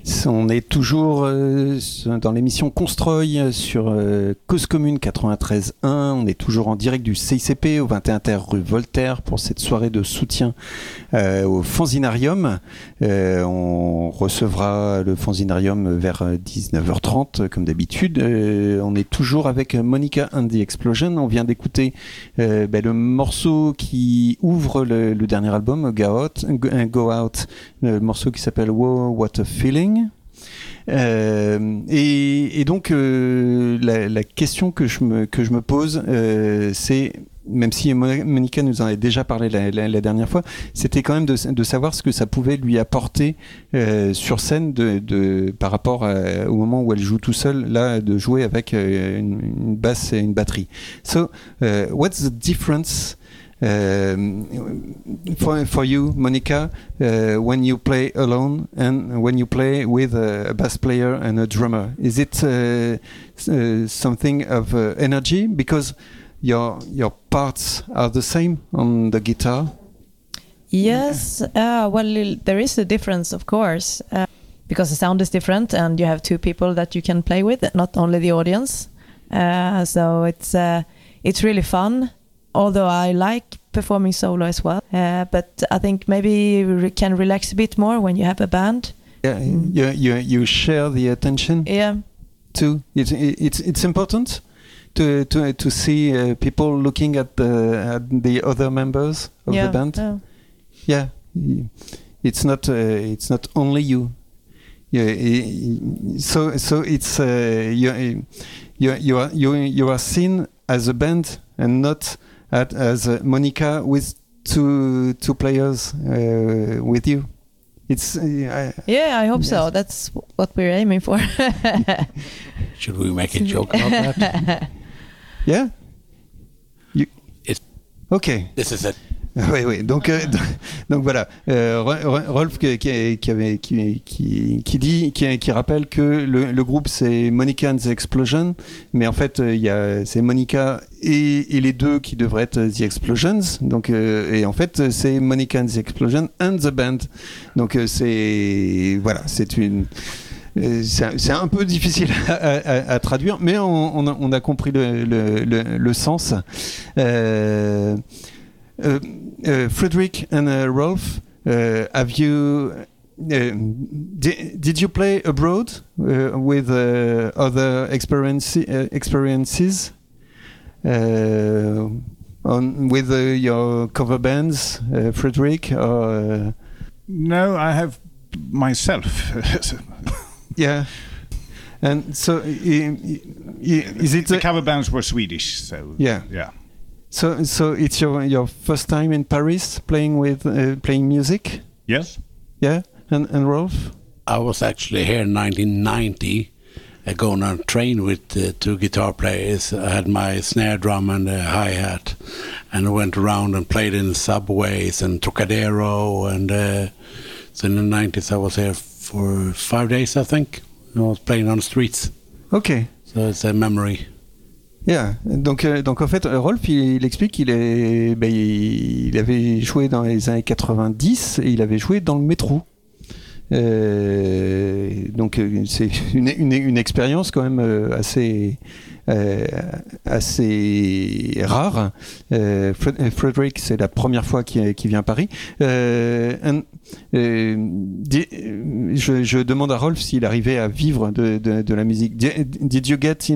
On est toujours dans l'émission Constroy sur Cause Commune 93.1. On est toujours en direct du CICP au 21 Terre rue Voltaire pour cette soirée de soutien au Fanzinarium. On recevra le Fanzinarium vers 19h30 comme d'habitude. On est toujours avec Monica and the Explosion. On vient d'écouter le morceau qui ouvre le dernier album, Go Out, le morceau qui s'appelle Wow, What a Feeling. Et donc la question que je me pose, c'est, même si Monica nous en a déjà parlé la dernière fois, c'était quand même de savoir ce que ça pouvait lui apporter sur scène par rapport au moment où elle joue tout seul, là, de jouer avec une basse et une batterie. So, what's the difference for you, Monica, when you play alone and when you play with a bass player and a drummer? Is it something of energy because your parts are the same on the guitar? Yes, well, there is a difference, of course, because the sound is different and you have two people that you can play with, not only the audience. So it's really fun. Although I like performing solo as well, but I think maybe you can relax a bit more when you have a band. Yeah, you share the attention. Yeah. Too. It's important to see people looking at the other members of the band. Yeah. It's not only you. Yeah. So it's you are seen as a band and not as Monica with two players with you. It's I hope so. That's what we're aiming for. Should we make a joke about that? Yeah. Okay. This is it. Oui. Donc voilà. Rolf qui rappelle que le groupe c'est Monica and the Explosion, mais en fait c'est Monica et les deux qui devraient être The Explosions. Donc et en fait c'est Monica and the Explosion and the band. Donc c'est un peu difficile à traduire, mais on a compris le sens. Frederick and Rolf, have you did you play abroad with other experiences with your cover bands, Frederick? No, I have myself. Yeah. And so, is it the cover bands were Swedish? So yeah. So it's your first time in Paris playing music? Yes. Yeah, and Rolf? I was actually here in 1990, going on a train with two guitar players. I had my snare drum and a hi-hat, and I went around and played in subways and Trocadero, and so in the 90s I was here for 5 days, I think. I was playing on the streets. Okay. So it's a memory. Yeah. Donc en fait, Rolf, il explique qu'il il avait joué dans les années 90 et il avait joué dans le métro. Donc c'est une expérience quand même assez rare. Frederick, c'est la première fois qu'il vient à Paris. Je demande à Rolf s'il arrivait à vivre de la musique. Did you get